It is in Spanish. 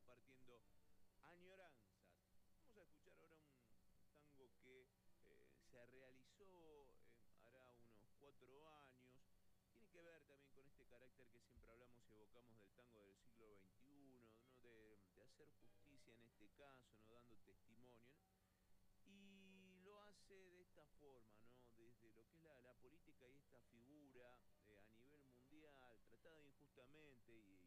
compartiendo añoranzas. Vamos a escuchar ahora un tango que se realizó hará unos 4 años. Tiene que ver también con este carácter que siempre hablamos y evocamos del tango del siglo XXI, ¿no? De hacer justicia en este caso, ¿no? Dando testimonio, ¿no? Y lo hace de esta forma, ¿no? Desde lo que es la política y esta figura a nivel mundial, tratada injustamente